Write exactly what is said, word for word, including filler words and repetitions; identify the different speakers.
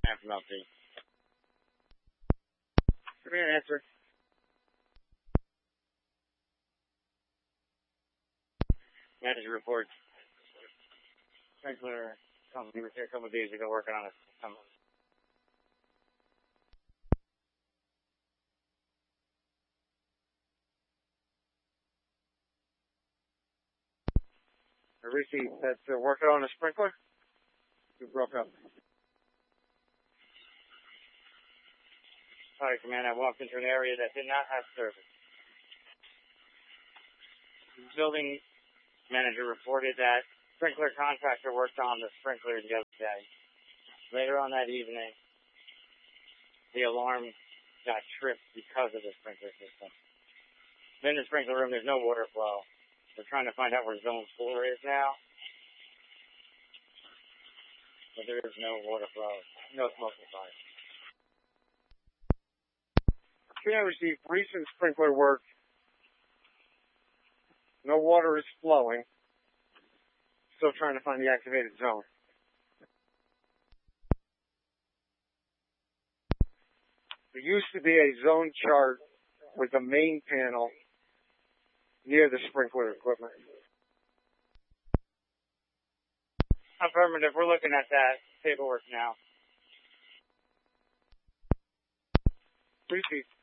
Speaker 1: Sam from L T. Give me an answer. Manager reports. Sprinkler company was here a couple of days ago working on a system. Rishi said they're working on a sprinkler. We broke up. Sorry, Command. I walked into an area that did not have service. The building manager reported that sprinkler contractor worked on the sprinkler the other day. Later on that evening, the alarm got tripped because of the sprinkler system. In the sprinkler room, there's no water flow. We're trying to find out where zone four is now. But there is no water flow, no smoke inside. Trina received recent sprinkler work. No water is flowing. Still trying to find the activated zone. There used to be a zone chart with the main panel near the sprinkler equipment. Affirmative. We're looking at that paperwork now. Repeat.